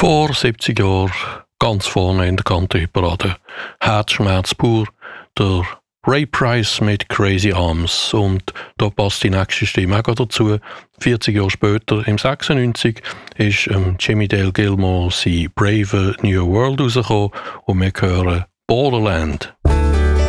Vor 70 Jahren, ganz vorne in der Country-Parade, Herzschmerz pur, der Ray Price mit Crazy Arms. Und da passt die nächste Stimme auch dazu. 40 Jahre später, im 96, ist Jimmy Dale Gilmore sein Brave New World rausgekommen und wir hören Borderland.